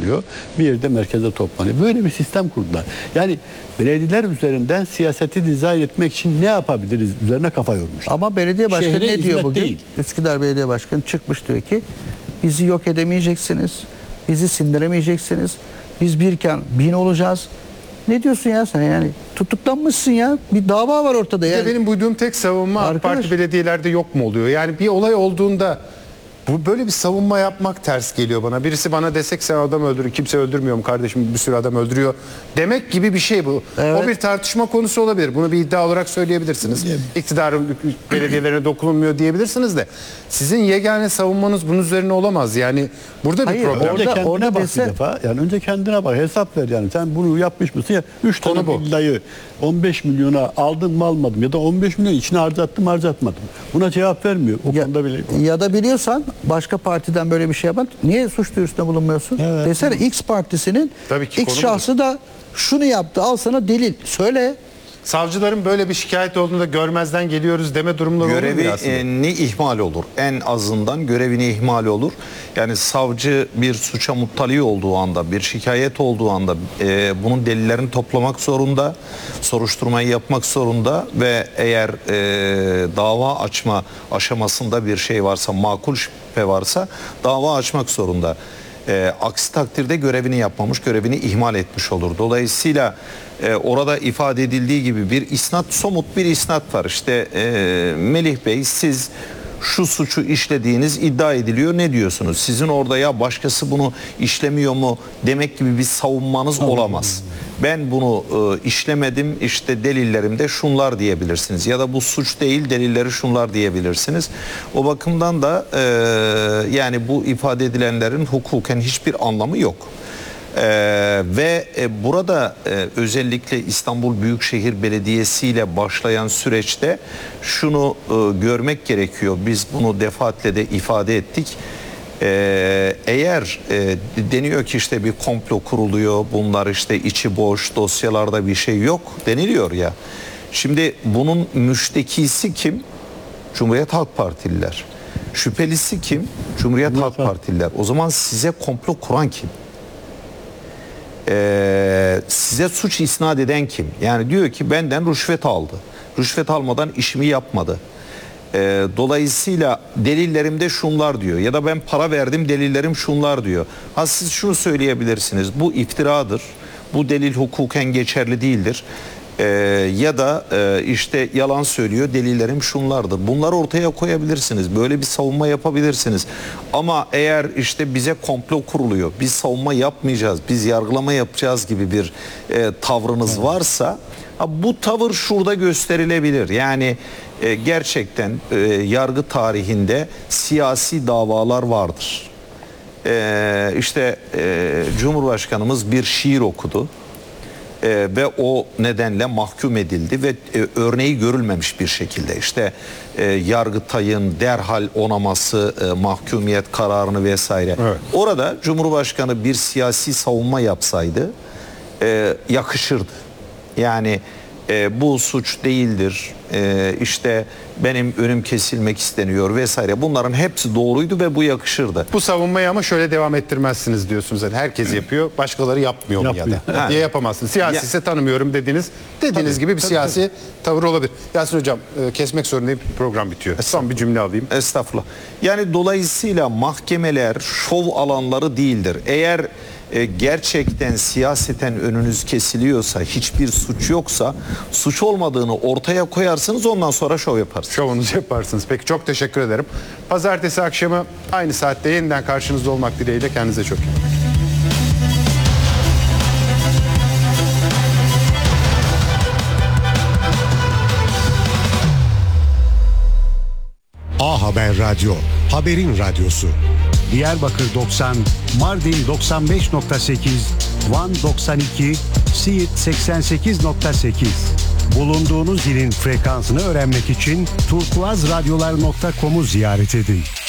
toplanıyor. Bir yerde merkezde toplanıyor. Böyle bir sistem kurdular. Yani belediyeler üzerinden siyaseti dizayn etmek için ne yapabiliriz üzerine kafa yormuş. Ama belediye başkanı Şehre ne diyor hizmet bugün? değil. Üsküdar Belediye Başkanı çıkmış diyor ki bizi yok edemeyeceksiniz. Bizi sindiremeyeceksiniz. Biz birken 1000 olacağız. Ne diyorsun ya sen yani? Tutuklanmışsın ya. Bir dava var ortada Bir de yani. benim duyduğum tek savunma AK Arkadaş. Parti belediyelerde yok mu oluyor? Yani bir olay olduğunda bu böyle bir savunma yapmak ters geliyor bana. Birisi bana desek sen adam öldürüyor, kimse öldürmüyor mu kardeşim, bir sürü adam öldürüyor demek gibi bir şey bu. Evet. O bir tartışma konusu olabilir. Bunu bir iddia olarak söyleyebilirsiniz. İktidarın belediyelerine dokunulmuyor diyebilirsiniz de sizin yegane savunmanız bunun üzerine olamaz. Yani burada bir Hayır, problem. Önce kendine orada bak dese- bir defa. Yani önce kendine bak. Hesap ver yani. Sen bunu yapmış mısın ya? 3 Konu tane bu. villayı 15 milyona aldın mı almadım ya da 15 milyon içine harcattım harcatmadım. Buna cevap vermiyor. O konuda bile. Ya da biliyorsan başka partiden böyle bir şey yapan niye suç duyurusunda bulunmuyorsun? Evet. Desene X partisinin Tabii ki X konu şahsı da şunu yaptı al sana delil. Söyle. Savcıların böyle bir şikayet olduğunda görmezden geliyoruz deme durumları olur mu Görevi aslında? ne ihmal olur? En azından görevini ihmal olur. Yani savcı bir suça muttali olduğu anda, bir şikayet olduğu anda bunun delillerini toplamak zorunda, soruşturmayı yapmak zorunda ve eğer dava açma aşamasında bir şey varsa, makul şüphe varsa dava açmak zorunda. Aksi takdirde görevini yapmamış, görevini ihmal etmiş olur. Dolayısıyla orada ifade edildiği gibi bir isnat, somut bir isnat var. İşte Melih Bey siz şu suçu işlediğiniz iddia ediliyor, ne diyorsunuz? Sizin orada ya başkası bunu işlemiyor mu demek gibi bir savunmanız olamaz. Ben bunu işlemedim, işte delillerimde şunlar diyebilirsiniz. Ya da bu suç değil, delilleri şunlar diyebilirsiniz. O bakımdan da yani bu ifade edilenlerin hukuken hiçbir anlamı yok. Burada özellikle İstanbul Büyükşehir Belediyesi ile başlayan süreçte şunu görmek gerekiyor. Biz bunu defaatle de ifade ettik. Eğer deniyor ki işte bir komplo kuruluyor, bunlar işte içi boş, dosyalarda bir şey yok deniliyor ya. Şimdi bunun müştekisi kim? Cumhuriyet Halk Partililer. Şüphelisi kim? Cumhuriyet Halk Partililer. O zaman size komplo kuran kim? Size suç isnat eden kim? Yani diyor ki benden rüşvet aldı. Rüşvet almadan işimi yapmadı. Dolayısıyla delillerimde şunlar diyor. Ya da ben para verdim, delillerim şunlar diyor. Ha siz şunu söyleyebilirsiniz. Bu iftiradır. Bu delil hukuken geçerli değildir. Ya da işte yalan söylüyor, delillerim şunlardır. Bunları ortaya koyabilirsiniz. Böyle bir savunma yapabilirsiniz. Ama eğer işte bize komplo kuruluyor, biz savunma yapmayacağız, biz yargılama yapacağız gibi bir tavrınız varsa bu tavır şurada gösterilebilir. Yani gerçekten yargı tarihinde siyasi davalar vardır. İşte Cumhurbaşkanımız bir şiir okudu. Ve o nedenle mahkum edildi ve örneği görülmemiş bir şekilde işte Yargıtay'ın derhal onaması, mahkumiyet kararını vesaire. Evet. Orada Cumhurbaşkanı bir siyasi savunma yapsaydı yakışırdı. Yani bu suç değildir, işte benim önüm kesilmek isteniyor vesaire, bunların hepsi doğruydu ve bu yakışırdı. Bu savunmayı ama şöyle devam ettirmezsiniz diyorsunuz. Yani herkes yapıyor, başkaları yapmıyor mu ya Yapmıyor. da? Diye yapamazsınız. Siyasi ise tanımıyorum dediğiniz gibi bir siyasi tavır olabilir. Yasin Hocam kesmek zorundayım, program bitiyor. Son bir cümle alayım. Estağfurullah. Yani dolayısıyla mahkemeler şov alanları değildir. Eğer gerçekten siyaseten önünüz kesiliyorsa, hiçbir suç yoksa, suç olmadığını ortaya koyarsınız, ondan sonra şov yaparsınız. Şovunuzu yaparsınız. Peki çok teşekkür ederim. Pazartesi akşamı aynı saatte yeniden karşınızda olmak dileğiyle, kendinize çok iyi bakın. A Haber Radyo, haberin radyosu. Diyarbakır 90, Mardin 95.8, Van 92, Siirt 88.8. Bulunduğunuz ilin frekansını öğrenmek için turkuazradyolar.com'u ziyaret edin.